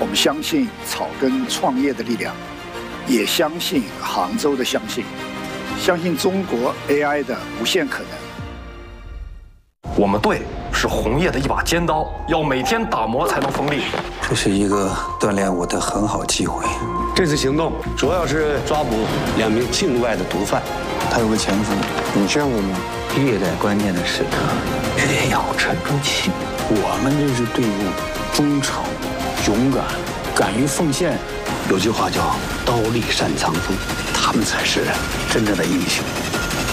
们相信草根创业的力量，也相信杭州的相信中国 AI 的无限可能。 我们队是红叶的一把尖刀，要每天打磨才能锋利。 这是一个锻炼我的很好机会。 这次行动主要是抓捕2名境外的毒贩， 他有个前夫，你见过吗？越在关键的时刻，越要沉住气。我们这支队伍忠诚、勇敢、敢于奉献。 有句话叫"刀立善藏锋"，他们才是真正的英雄。